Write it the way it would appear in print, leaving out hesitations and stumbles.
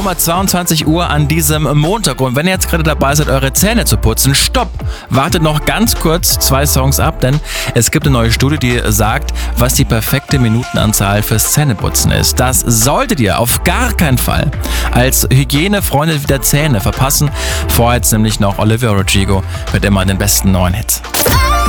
um 22 Uhr an diesem Montag. Und wenn ihr jetzt gerade dabei seid, eure Zähne zu putzen, stopp! Wartet noch ganz kurz 2 Songs ab, denn es gibt eine neue Studie, die sagt, was die perfekte Minutenanzahl fürs Zähneputzen ist. Das solltet ihr auf gar keinen Fall als Hygienefreunde der Zähne verpassen. Vorher jetzt nämlich noch Olivia Rodrigo mit immer den besten neuen Hits.